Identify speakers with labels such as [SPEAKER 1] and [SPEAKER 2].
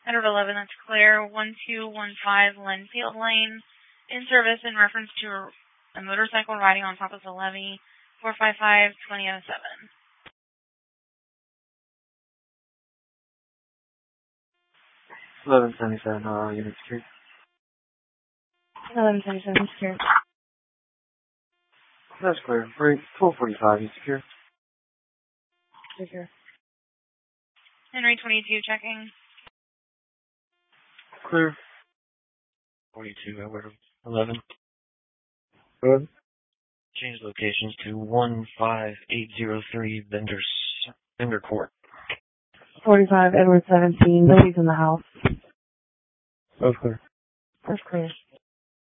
[SPEAKER 1] Edward 11, that's clear. 1215 Linfield Lane. In service in reference to a motorcycle riding on top of the levee. 455-2007.
[SPEAKER 2] 1177, unit secure.
[SPEAKER 1] 1177, secure.
[SPEAKER 2] That's clear. 1245, you secure.
[SPEAKER 1] Secure. Henry 22, checking.
[SPEAKER 2] Clear.
[SPEAKER 3] 42, Edward 11.
[SPEAKER 2] Go ahead.
[SPEAKER 3] Change locations to 15803 Bender Court.
[SPEAKER 1] 45, Edward 17, nobody's in the house.
[SPEAKER 2] Both clear.
[SPEAKER 1] That's clear.